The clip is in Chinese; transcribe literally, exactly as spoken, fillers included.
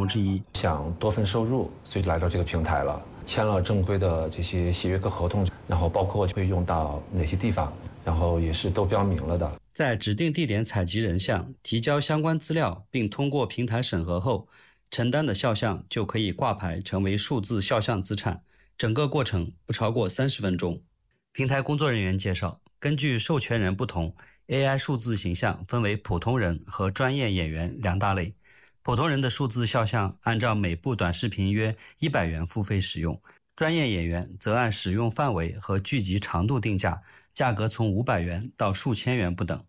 之一。 想多份收入，所以来到这个平台了，签了正规的这些协约和合同，然后包括会用到哪些地方，然后也是都标明了的。 在指定地点采集人像，提交相关资料，并通过平台审核后，承担的肖像就可以挂牌成为数字肖像资产，整个过程不超过三十分钟。平台工作人员介绍，根据授权人不同， A I 数字形象分为普通人和专业演员两大类。普通人的数字肖像按照每部短视频约一百元付费使用，专业演员则按使用范围和剧集长度定价，价格从五百元到数千元不等。